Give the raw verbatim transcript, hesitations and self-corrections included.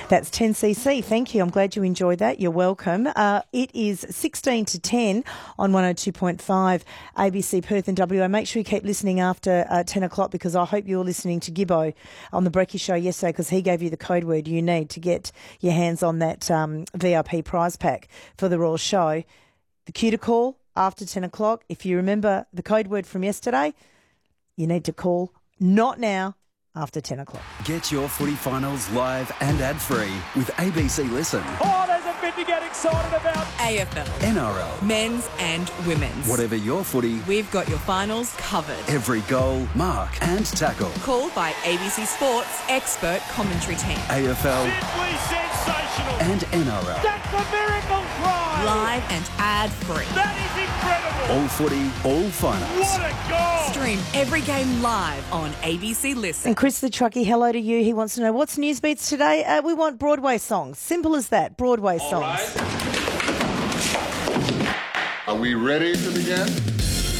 That's ten C C. Thank you. I'm glad you enjoyed that. You're welcome. Uh, it is sixteen to ten on one oh two point five A B C Perth and W A. Make sure you keep listening after uh, ten o'clock, because I hope you're listening to Gibbo on the Brekkie Show yesterday, because he gave you the code word you need to get your hands on that um, V I P prize pack for the Royal Show. The cue to call after ten o'clock. If you remember the code word from yesterday, you need to call not now, after ten o'clock. Get your footy finals live and ad-free with A B C Listen. Oh, there's a bit to get excited about. A F L, N R L, men's and women's. whatever your footy, We've got your finals covered. every goal, mark and tackle. Called by A B C Sports expert commentary team. A F L Simply sensational. and N R L. That's a miracle try. Live and ad-free. That is incredible. All footy, all finals. What a goal. Stream every game live on A B C Listen. And Chris the Truckie, hello to you. He wants to know, what's Newsbeats today? Uh, we want Broadway songs. Simple as that, Broadway songs. Are we ready to begin?